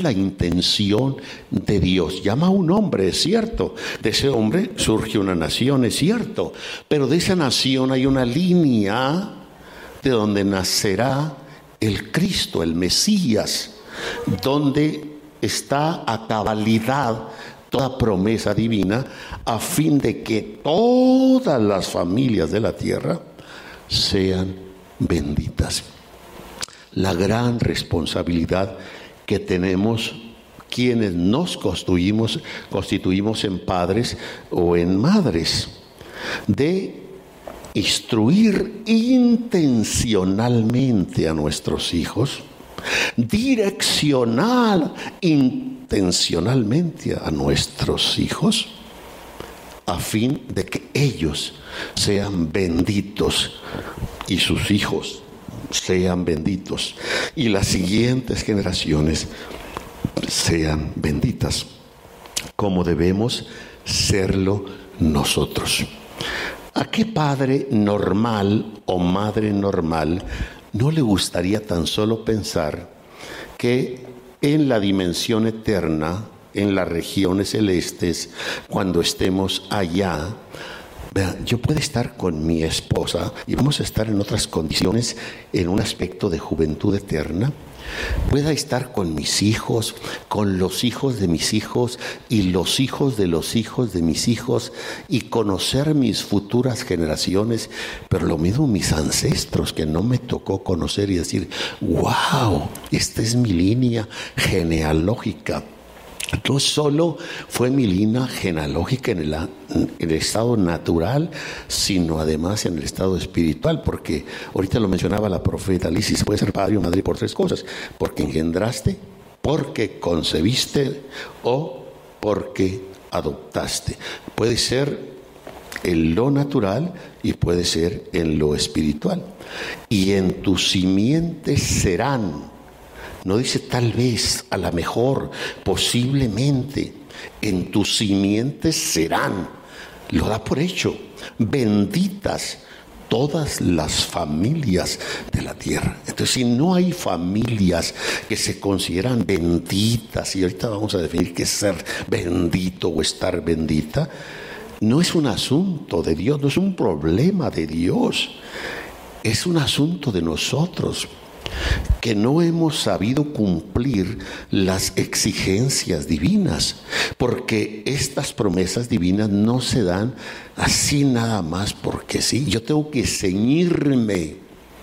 la intención de Dios. Llama a un hombre, es cierto. De ese hombre surge una nación, es cierto. Pero de esa nación hay una línea de donde nacerá el Cristo, el Mesías, donde está a cabalidad toda promesa divina, a fin de que todas las familias de la tierra sean benditas. La gran responsabilidad que tenemos quienes nos constituimos en padres o en madres, de instruir intencionalmente a nuestros hijos, direccionar intencionalmente a nuestros hijos, a fin de que ellos sean benditos y sus hijos sean benditos y las siguientes generaciones sean benditas, como debemos serlo nosotros. ¿A qué padre normal o madre normal no le gustaría tan solo pensar que en la dimensión eterna, en las regiones celestes, cuando estemos allá, vean, yo puedo estar con mi esposa y vamos a estar en otras condiciones, en un aspecto de juventud eterna? Pueda estar con mis hijos, con los hijos de mis hijos y los hijos de los hijos de mis hijos, y conocer mis futuras generaciones, pero lo mismo mis ancestros que no me tocó conocer, y decir, wow, esta es mi línea genealógica. No solo fue mi línea genealógica en el estado natural, sino además en el estado espiritual, porque ahorita lo mencionaba la profeta Lisis, puede ser padre o madre por tres cosas: porque engendraste, porque concebiste o porque adoptaste. Puede ser en lo natural y puede ser en lo espiritual. Y en tus simientes serán. No dice tal vez, a lo mejor, posiblemente, en tus simientes serán. Lo da por hecho. Benditas todas las familias de la tierra. Entonces, si no hay familias que se consideran benditas, y ahorita vamos a definir qué es ser bendito o estar bendita, no es un asunto de Dios, no es un problema de Dios, es un asunto de nosotros, que no hemos sabido cumplir las exigencias divinas, porque estas promesas divinas no se dan así nada más porque sí. Yo tengo que ceñirme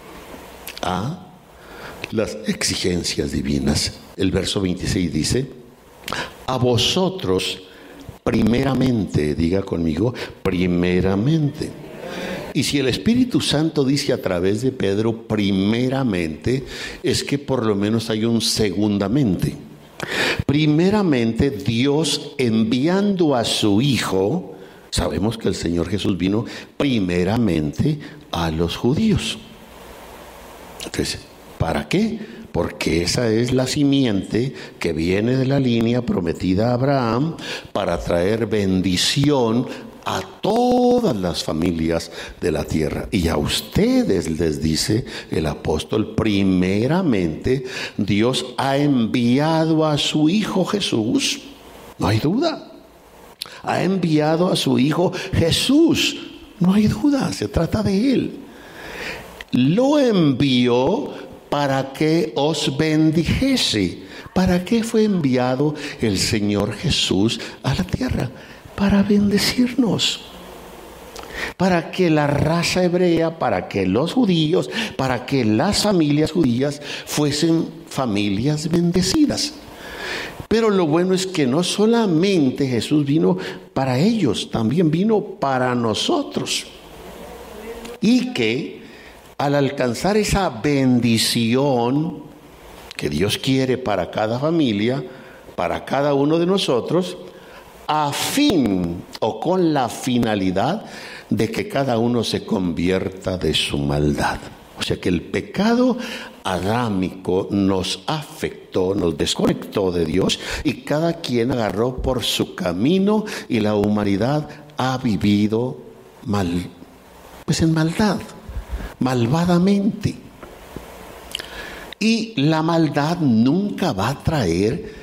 a las exigencias divinas. El verso 26 dice: a vosotros primeramente, diga conmigo, primeramente. Y si el Espíritu Santo dice a través de Pedro primeramente, es que por lo menos hay un segundamente. Primeramente, Dios enviando a su Hijo, sabemos que el Señor Jesús vino primeramente a los judíos. Entonces, ¿para qué? Porque esa es la simiente que viene de la línea prometida a Abraham para traer bendición a todas las familias de la tierra. Y a ustedes, les dice el apóstol, primeramente Dios ha enviado a su Hijo Jesús, no hay duda. Ha enviado a su Hijo Jesús, no hay duda, se trata de Él. Lo envió para que os bendijese. ¿Para qué fue enviado el Señor Jesús a la tierra? Para bendecirnos, para que la raza hebrea, para que los judíos, para que las familias judías fuesen familias bendecidas. Pero lo bueno es que no solamente Jesús vino para ellos, también vino para nosotros. Y que al alcanzar esa bendición que Dios quiere para cada familia, para cada uno de nosotros, a fin o con la finalidad de que cada uno se convierta de su maldad. O sea que el pecado adámico nos afectó, nos desconectó de Dios, y cada quien agarró por su camino, y la humanidad ha vivido mal, pues en maldad, malvadamente. Y la maldad nunca va a traer